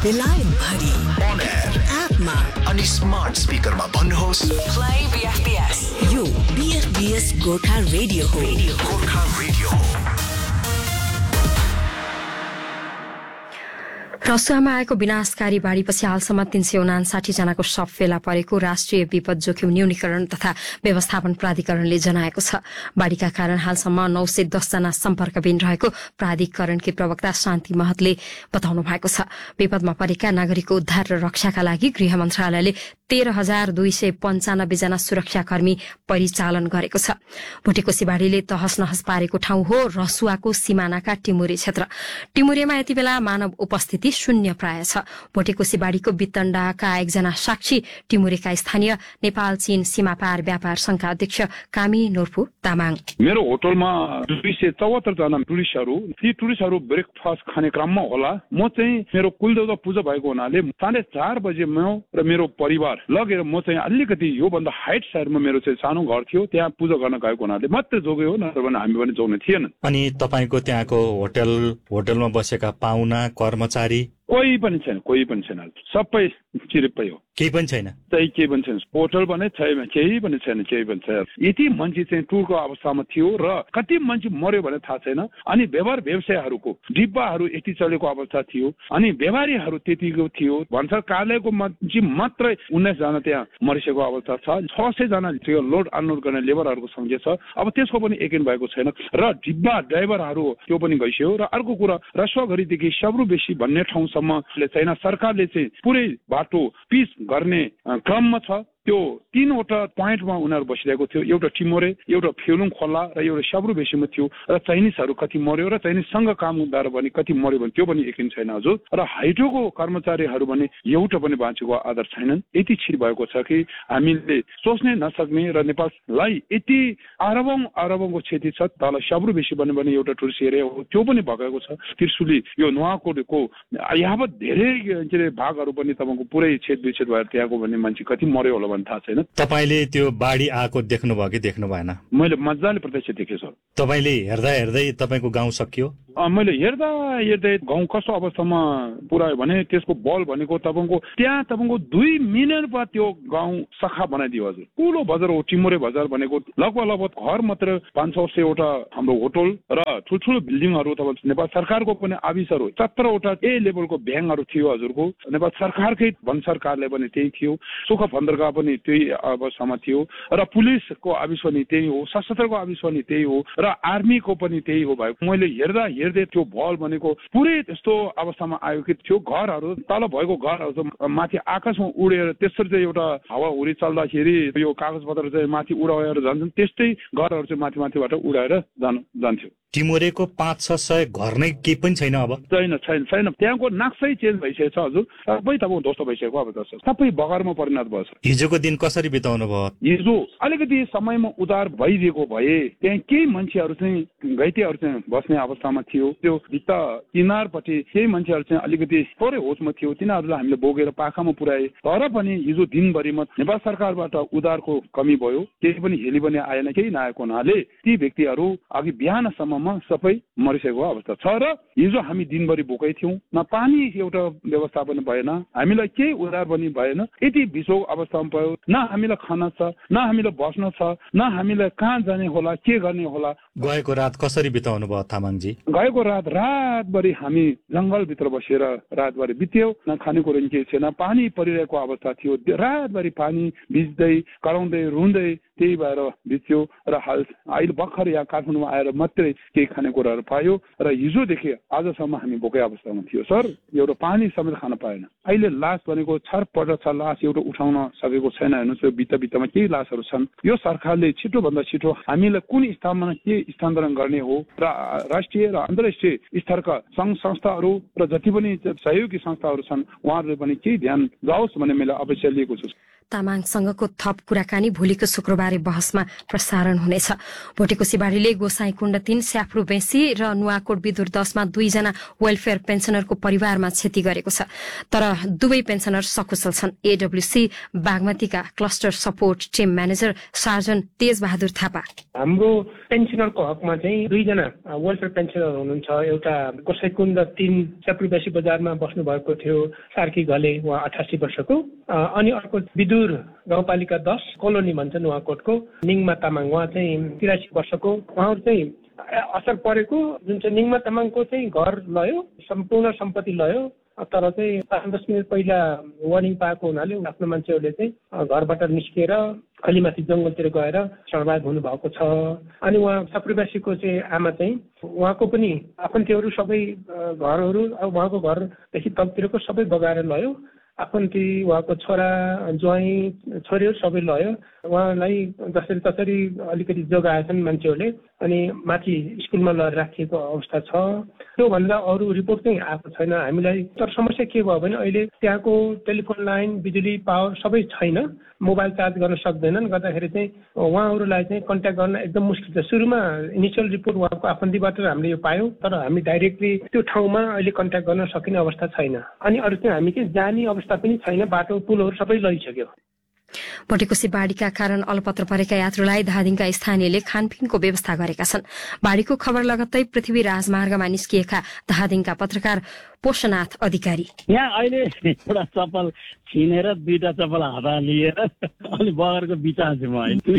बेलायत भरि on air एपमा अनि स्मार्ट स्पिकरमा भन्नुहोस् प्ले बीएफबीएस। यो बीएफबीएस गोर्खा रेडियो हो। गोर्खा रेडियो हो। रसुवामा आएको विनाशकारी बाढीपछि हालसम्म 359 जनाको शव फेला परेको राष्ट्रिय विपद जोखिम न्यूनीकरण तथा व्यवस्थापन प्राधिकरणले जनाएको छ। बाढीका कारण हालसम्म 910 जना सम्पर्कविहीन रहेको प्राधिकरणकी प्रवक्ता शान्ति महतले बताउनु भएको छ। विपदमा परेका नागरिकको उद्धार र रक्षाका लागि गृह मन्त्रालयले 13,295 जना सुरक्षाकर्मी परिचालन गरेको छ। भुटेकोसी बाढीले तहस नहस पारेको ठाउँ हो रसुवाको सिमानाका टिमुरे क्षेत्र। टिमुरेमा यति बेला मानव उपस्थिति शून्य प्राय छ। भोटेकोसी बाढीको वितण्डाका एकजना साक्षी टिमुरेका स्थानीय नेपाल चीन सीमापार व्यापार संघका अध्यक्ष कामी नोर्फु तामाङ। मेरो होटलमा 274 जना टुरिस्टहरू, ती टुरिस्टहरू ब्रेकफास्ट खाने क्रममा होला। म चाहिँ मेरो कुलदेवता पूजा भएको हुनाले 4:30 बजे म र मेरो परिवार लगेर म चाहिँ अलिकति योभन्दा हाइट साइडमा मेरो चाहिँ सानो घर थियो, त्यहाँ पूजा गर्न गएको हुनाले मात्रै जोग्यो हो, नत्र भने हामी पनि जोग्ने थिएन। अनि तपाईको त्यहाँको होटलमा बसेका पाहुना कर्मचारी कोही पनि छैन, सबै चिरिप्पै हो, केही पनि छैन। केही पनि छैन, होटल पनि छैन, केही पनि छैन। यति मान्छे चाहिँ टुरको अवस्थामा थियो र कति मान्छे मर्यो भने थाहा छैन। अनि व्यवहार व्यवसायहरूको डिब्बाहरू यति चलेको अवस्था थियो, अनि व्यापारीहरू त्यतिको थियो। भन्सार कार्यालयको मान्छे मात्रै 19 जना त्यहाँ मरिसकेको अवस्था छ। 600 जना थियो लोड अनलोड गर्ने लेबरहरूको संख्या छ। अब त्यसको पनि यकिन भएको छैन र डिब्बा ड्राइभरहरू त्यो पनि गइसक्यो। र अर्को कुरा रसुवाघरीदेखि सब्रु बेसी भन्ने ठाउँसम्म चाइना सरकारले चाहिँ पुरै बाटो पिच गर्ने क्रममा छ। त्यो 3वटा पोइन्टमा उनीहरू बसिरहेको थियो। एउटा टिमोरे, एउटा फ्युलुङ खोला र एउटा सब्रु बेसीमा थियो। र चाइनिजहरू कति मर्यो र चाइनिजसँग काम गर्दा पनि कति मर्यो भने त्यो पनि यकिन छैन हजुर। र हाइड्रोको कर्मचारीहरू पनि एउटा पनि बाँचेको आधार छैनन्। यति छिर भएको छ कि हामीले सोच्नै नसक्ने र नेपाललाई यति अरबौंको क्षति छ। तल सब्रु बेसी भन्यो भने एउटा टुरिस्ट एरिया हो, त्यो पनि भगाएको छ। त्रिशुली यो नुवाकोटको यावत धेरै भागहरू पनि तपाईँको पुरै छेद भएर त्यहाँको भन्ने मान्छे कति मर्यो होला थाहा छैन। तपाईले त्यो बाढी आएको देख्नुभयो कि देख्नु भएन? मैले मजाले प्रत्यक्ष देखेँ सर। तपाईले हेर्दै तपाईको गाउँ सकियो? मैले हेर्दै गाउँ कस्तो अवस्थामा पुऱ्यायो भने त्यसको बल भनेको तपाईँको त्यहाँ 2 मिनटमा त्यो गाउँ सखा बनाइदियो हजुर। ठुलो बजार हो टिमुरे बजार भनेको। लगभग घर मात्र 500 वटा हाम्रो होटल र ठुल्ठुलो बिल्डिङहरू तपाईँ नेपाल सरकारको पनि आफिसहरू 17 वटा ए लेभलको ब्याङ्कहरू थियो हजुरको। नेपाल सरकारकै वन सरकारले पनि त्यही थियो। सुख बन्दरगाह पनि त्यही अवस्थामा थियो र पुलिसको आफिस पनि त्यही हो, सशस्त्रको आफिस पनि त्यही हो र आर्मीको पनि त्यही हो भएको। मैले हेर्दै त्यो भल भनेको पुरै त्यस्तो अवस्थामा आयो कि त्यो घरहरू तल भएको घरहरू माथि आकाशमा उडेर त्यसरी चाहिँ एउटा हावाहुरी चल्दाखेरि यो कागज पत्र चाहिँ माथि उडाएर जान्छन्, त्यस्तै घरहरू चाहिँ माथिबाट उडाएर जान्थ्यो। टिमुरेको 500-600 घर नै केही पनि छैन अब? छैन। त्यहाँको नक्सै चेन्ज भइसकेको छ हजुर। सबै तपाईँको ध्वस्त भइसकेको अवस्था छ। सबै बगरमा परिणत भयो। हिजोको दिन कसरी बिताउनु भयो? हिजो अलिकति समयमा उधार भइदिएको भए त्यहाँ केही मान्छेहरू चाहिँ घाइतेहरू चाहिँ बस्ने अवस्थामा थियो। त्यो भित्ता किनारपट्टि केही मान्छेहरू चाहिँ अलिकति थोरै होचमा थियो, तिनीहरूलाई हामीले बोकेर पाखामा पुर्याए। तर पनि हिजो दिनभरिमा नेपाल सरकारबाट उधारको कमी भयो, केही पनि हेली पनि आएन, केही नआएको हुनाले ती व्यक्तिहरू अघि बिहानसम्म सबै मरिसकेको अवस्था छ। र हिजो हामी दिनभरि भोकै थियौँ, न पानी एउटा व्यवस्था पनि भएन, हामीलाई केही उधार पनि भएन। यति बिसो अवस्थामा भयो, न हामीलाई खाना छ, न हामीलाई बस्न छ, न हामीलाई कहाँ जाने होला, के गर्ने होला। गएको रात कसरी बिताउनु भयो तामाङजी? गएको रातभरि हामी जङ्गलभित्र बसेर रातभरि बित्यो। न खानेकुरो केही छैन, पानी परिरहेको अवस्था थियो। रातभरि पानी भिज्दै कराउँदै रुँदै त्यही भएर बित्यो। र अहिले भर्खर यहाँ काठमाडौँमा आएर मात्रै केही खानेकुराहरू पायो र हिजोदेखि आजसम्म हामी भोकै अवस्थामा थियो सर। एउटा पानी समेत खान पाएन। अहिले लास भनेको छरपट छ, लास एउटा उठाउन सकेको छैन। हेर्नुहोस् यो भित्तामा केही लासहरू छन्। यो सरकारले छिटोभन्दा छिटो हामीलाई कुन स्थानमा के स्थानान्तरण गर्ने हो र राष्ट्रिय र अन्तर्राष्ट्रिय स्तरका सङ्घ संस्थाहरू र जति पनि सहयोगी संस्थाहरू छन् उहाँहरूले पनि केही ध्यान जाओस् भन्ने मैले अपेक्षा लिएको छु। तामाङसँगको थप कुराकानी भोलिको शुक्रबारे बहसमा प्रसारण हुनेछ। भोटेकोसी बाढीले गोसाईकुण्ड 3, स्याफ्रू बेसी र नुवाकोट विदुर 10 मा 2 जना वेलफेयर पेन्सनरको परिवारमा क्षति गरेको छ, तर दुवै पेन्सनर सकुशल छन्। एडब्ल्यूसी बागमतीका cluster support team manager surgeon तेज बहादुर थापा, हाम्रो पेन्सनरको हकमा चाहिँ 2 जना वेलफेयर पेन्सनर हुनुहुन्छ। एउटा गोसाईकुण्ड 3 स्याफ्रूबेसी बजारमा बस्नु भएको थियो सार्की घले, उहाँ 88 वर्षको, अनि अर्को विदुर गाउँपालिका 10 कोलोनी भन्छ नुवाकोटको निङमा तामाङ, उहाँ चाहिँ 83 वर्षको। उहाँहरू चाहिँ असर परेको जुन चाहिँ निङमा तामाङको चाहिँ घर लयो, सम्पूर्ण सम्पत्ति लयो, तर चाहिँ 5-10 मिनट पहिला वार्निङ पाएको हुनाले आफ्नो मान्छेहरूले चाहिँ घरबाट निस्किएर अलिमाथि जङ्गलतिर गएर सर्भाइभ हुनुभएको छ। अनि उहाँ सप्रिवासीको चाहिँ आमा चाहिँ उहाँको पनि आफन्तीहरू सबै घरहरू उहाँको घरदेखि तलतिरको सबै बगाएर लयो। आफन्ती उहाँको छोरा ज्वाइँ छोरीहरू सबै लयो। उहाँलाई जसरी तसरी अलिकति जोगाएछन् मान्छेहरूले, अनि माथि स्कुलमा लगेर राखिएको अवस्था छ। त्योभन्दा अरू रिपोर्ट चाहिँ आएको छैन हामीलाई। तर समस्या के भयो भने अहिले त्यहाँको टेलिफोन लाइन, बिजुली, पावर सबै छैन, मोबाइल चार्ज गर्न सक्दैनन्, गर्दाखेरि चाहिँ उहाँहरूलाई चाहिँ कन्ट्याक्ट गर्न एकदम मुस्किल छ। सुरुमा इनिसियल रिपोर्ट उहाँको आफन्तीबाट हामीले यो पायौँ, तर हामी डाइरेक्टली त्यो ठाउँमा अहिले कन्ट्याक्ट गर्न सकिने अवस्था छैन। अनि अरू चाहिँ हामी चाहिँ जाने अवस्था पनि छैन, बाटो पुलहरू सबै लैसक्यो। भोटेकोसी बाढीका कारण अलपत्र परेका यात्रुलाई धादिङका स्थानीयले खानपिनको व्यवस्था गरेका छन्। बाढीको खबर लगत्तै पृथ्वी राजमार्गमा निस्किएका धादिङका पत्रकार पोषनाथ अधिकारी, यहाँ अहिले एउटा चप्पल छिनेर 2टा चप्पल हातमा लिएर अनि बगरको बिचमा छु म।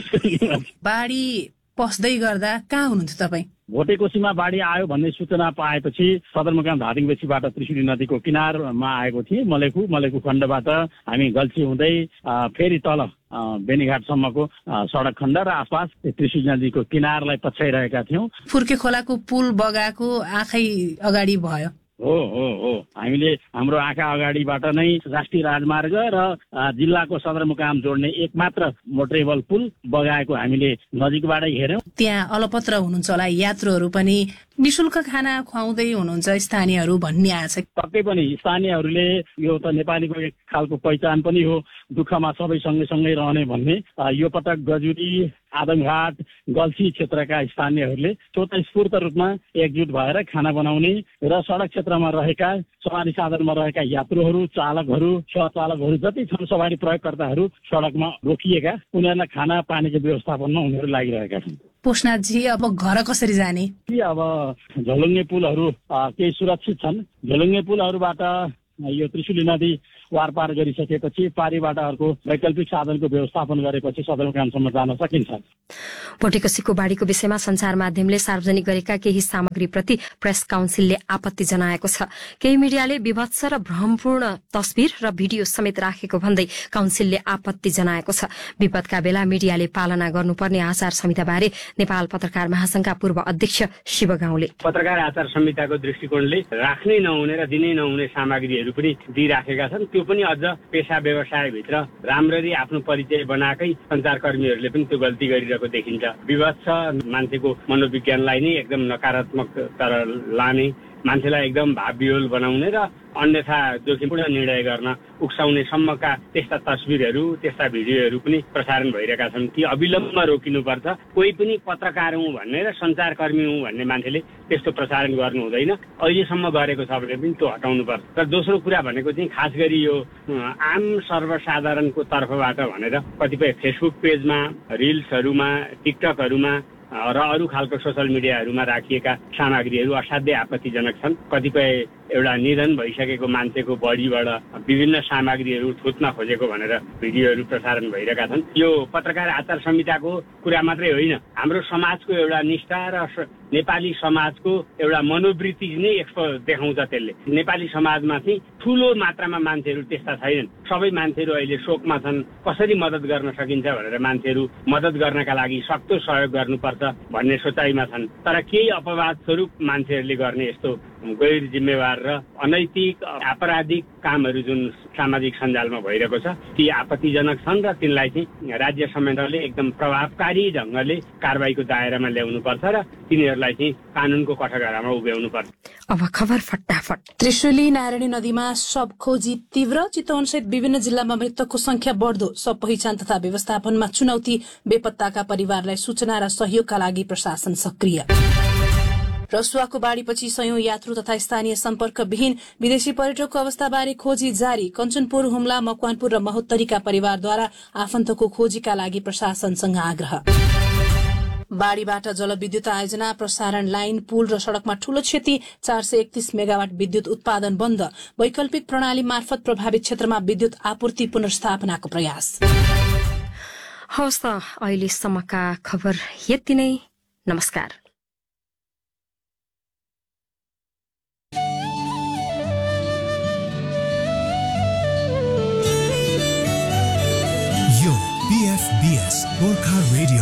बाढी पस्दै गर्दा कहाँ हुनुहुन्थ्यो तपाईँ? भोटेकोसीमा बाढी आयो भन्ने सूचना पाएपछि सदरमुकाम धादिङबेसीबाट त्रिशुली नदीको किनारमा आएको थिएँ। मलेखु खण्डबाट हामी गल्छी हुँदै फेरि तल बेनीघाटसम्मको सडक खण्ड र आसपास त्रिशुली नदीको किनारलाई पछ्याइरहेका थियौँ। फुर्के खोलाको पुल बगाएको आँखै अगाडि भयो। हो हामीले हाम्रो आँखा अगाडिबाट नै राष्ट्रिय राजमार्ग र जिल्लाको सदरमुकाम जोड्ने एकमात्र मोटरेबल पुल बगाएको हामीले नजिकबाटै हेर्यौं। त्यहाँ अलपत्र हुनुहुन्छ होला यात्रुहरू पनि, निशुल्क खाना खुवाउँदै हुनुहुन्छ स्थानीयहरू भन्ने आछ। पक्कै पनि स्थानीयहरूले यो त नेपालीको एक खालको पहिचान पनि हो, दुःखमा सबै सँगै रहने भन्ने। यो पटक गजुरी, आदमघाट, गल्छी क्षेत्रका स्थानीयहरूले स्वतस्फूर्त रूपमा एकजुट भएर खाना बनाउने र सडक क्षेत्रमा रहेका सवारी साधनमा रहेका यात्रुहरू, चालकहरू, सहचालकहरू जति छन् सवारी प्रयोगकर्ताहरू सडकमा रोकिएका, उनीहरूलाई खाना पानीको व्यवस्थापनमा उनीहरू लागिरहेका छन्। पोषनाथजी, अब घर कसरी जाने? अब झोलुङ्गे पुलहरू केही सुरक्षित छन्। झोलुङ्गे पुलहरूबाट यो त्रिशुली नदी वारपार गरिसकेपछि पारीबाट अर्को वैकल्पिक साधनको व्यवस्थापन गरेपछि सदरमुकामसम्म जान सकिन्छ। भोटेकोसीको बाढीको विषयमा सञ्चार माध्यमले सार्वजनिक गरेका केही सामग्रीप्रति प्रेस काउन्सिलले आपत्ति जनाएको छ। केही मिडियाले विभत्स र भ्रमपूर्ण तस्बिर र भिडियो समेत राखेको भन्दै काउन्सिलले आपत्ति जनाएको छ। विपदका बेला मिडियाले पालना गर्नुपर्ने आचार संहिताबारे नेपाल पत्रकार महासंघका पूर्व अध्यक्ष शिव गाउँले, पत्रकार आचार संहिताको दृष्टिकोणले राख्नै नहुने र दिनै नहुने सामग्रीहरू पनि दिइराखेका छन्। त्यो पनि अझ पेशा व्यवसायभित्र राम्ररी आफ्नो परिचय बनाएकै सञ्चारकर्मीहरूले पनि त्यो गल्ती गरिरहेको देखिन्छ। विभत्स मान्छेको मनोविज्ञानलाई नै एकदम नकारात्मक तर लाने, मान्छेलाई एकदम भावविह्वल बनाउने र अन्यथा जोखिमपूर्ण निर्णय गर्न उक्साउने सम्मका त्यस्ता तस्बिरहरू, त्यस्ता भिडियोहरू पनि प्रसारण भइरहेका छन्। ती अविलम्बमा रोकिनुपर्छ। कोही पनि पत्रकार हुँ भन्ने र सञ्चारकर्मी हुँ भन्ने मान्छेले त्यस्तो प्रसारण गर्नु हुँदैन। अहिलेसम्म गरेको छ भने पनि त्यो हटाउनुपर्छ। र दोस्रो कुरा भनेको चाहिँ खास गरी यो आम सर्वसाधारणको तर्फबाट भनेर कतिपय फेसबुक पेजमा, रिल्सहरूमा, टिकटकहरूमा र अरू खालको सोसल मिडियाहरूमा राखिएका सामग्रीहरू असाध्यै आपत्तिजनक छन्। कतिपय एउटा निधन भइसकेको मान्छेको बडीबाट विभिन्न सामग्रीहरू थुत्न खोजेको भनेर भिडियोहरू प्रसारण भइरहेका छन्। यो पत्रकार आचार संहिताको कुरा मात्रै होइन, हाम्रो समाजको एउटा निष्ठा र नेपाली समाजको एउटा मनोवृत्ति नै देखाउँछ। त्यसले नेपाली समाजमा चाहिँ ठूलो मात्रामा मान्छेहरू त्यस्ता छैनन्। सबै मान्छेहरू अहिले शोकमा छन्। कसरी मद्दत गर्न सकिन्छ भनेर मान्छेहरू मद्दत गर्नका लागि सक्दो सहयोग गर्नुपर्छ भन्ने सोचाइमा छन्। तर केही अपवाद स्वरूप मान्छेहरूले गर्ने यस्तो गैर जिम्मेवार र अनैतिक आपराधिक कामहरू जुन सामाजिक सञ्जालमा भइरहेको छ ती आपत्तिजनक छन् र तिनलाई चाहिँ राज्य संयन्त्रले एकदम प्रभावकारी ढङ्गले कारबाहीको दायरामा ल्याउनुपर्छ र तिनीहरू उनीहरूलाई चाहिँ कानुनको कठघरामा उभ्याउनु पर्छ। अब खबर फटाफट। त्रिशुली नारायणी नदीमा शव खोजी तीव्र, चितवनसहित विभिन्न जिल्लामा मृतकको संख्या बढ्दो, शव पहिचान तथा व्यवस्थापनमा चुनौती, बेपत्ताका परिवारलाई सूचना र सहयोगका लागि प्रशासन सक्रिय। रसुवाको बाढ़ीपछि सयौं यात्रु तथा स्थानीय सम्पर्कविहीन विदेशी पर्यटकको अवस्थाबारे खोजी जारी। कञ्चनपुर, हुम्ला, मकवानपुर र महोत्तरीका परिवारद्वारा आफन्तको खोजीका लागि प्रशासनसँग आग्रह। बाढ़ीबाट जलविद्युत आयोजना, प्रसारण लाइन, पुल र सड़कमा ठूलो क्षति, 431 मेगावाट विद्युत उत्पादन बन्द। वैकल्पिक प्रणाली मार्फत प्रभावित क्षेत्रमा विद्युत आपूर्ति पुनर्स्थापनाको प्रयास। हवस् त, अहिलेसम्मका खबर यति नै। नमस्कार। यो BFBS गोर्खा रेडियो